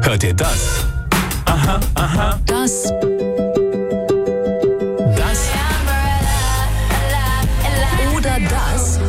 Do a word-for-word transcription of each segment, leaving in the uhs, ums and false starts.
Hört ihr das? Aha, aha. Das. Das. Oder das.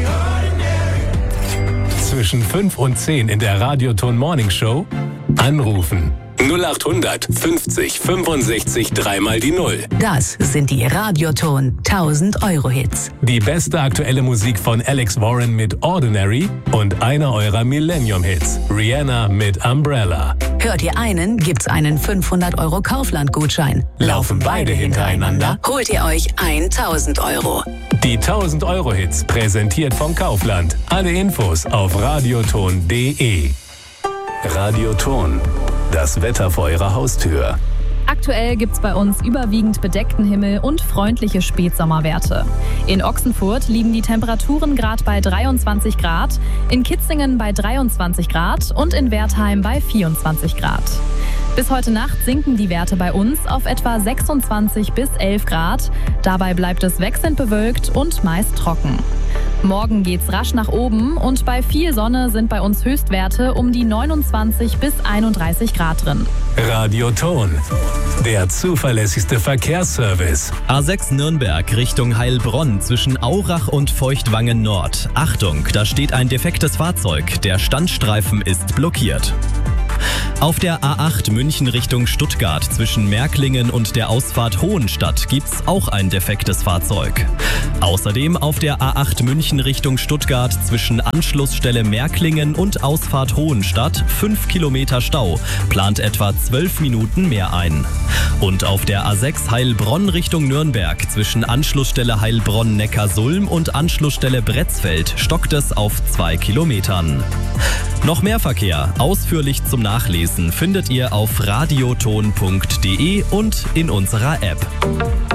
Zwischen fünf und zehn in der Radioton Morning Show anrufen. null acht hundert fünfzig fünfundsechzig dreimal die Null. Das sind die Radioton tausend Euro Hits. Die beste aktuelle Musik von Alex Warren mit Ordinary und einer eurer Millennium-Hits, Rihanna mit Umbrella. Hört ihr einen, gibt's einen fünfhundert Euro Kaufland-Gutschein. Laufen beide hintereinander, holt ihr euch tausend Euro. Die tausend Euro Hits präsentiert vom Kaufland. Alle Infos auf radioton punkt de. Radioton. Das Wetter vor eurer Haustür. Aktuell gibt's bei uns überwiegend bedeckten Himmel und freundliche Spätsommerwerte. In Ochsenfurt liegen die Temperaturen gerade bei dreiundzwanzig Grad, in Kitzingen bei dreiundzwanzig Grad und in Wertheim bei vierundzwanzig Grad. Bis heute Nacht sinken die Werte bei uns auf etwa sechsundzwanzig bis elf Grad. Dabei bleibt es wechselnd bewölkt und meist trocken. Morgen geht's rasch nach oben und bei viel Sonne sind bei uns Höchstwerte um die neunundzwanzig bis einunddreißig Grad drin. Radioton, der zuverlässigste Verkehrsservice. A sechs Nürnberg Richtung Heilbronn zwischen Aurach und Feuchtwangen Nord. Achtung, da steht ein defektes Fahrzeug. Der Standstreifen ist blockiert. Auf der A acht München Richtung Stuttgart zwischen Märklingen und der Ausfahrt Hohenstadt gibt's auch ein defektes Fahrzeug. Außerdem auf der A acht München Richtung Stuttgart zwischen Anschlussstelle Märklingen und Ausfahrt Hohenstadt fünf Kilometer Stau, plant etwa zwölf Minuten mehr ein. Und auf der A sechs Heilbronn Richtung Nürnberg zwischen Anschlussstelle Heilbronn-Neckarsulm und Anschlussstelle Bretzfeld stockt es auf zwei Kilometern. Noch mehr Verkehr, ausführlich zum Nachlesen, findet ihr auf radioton punkt de und in unserer App.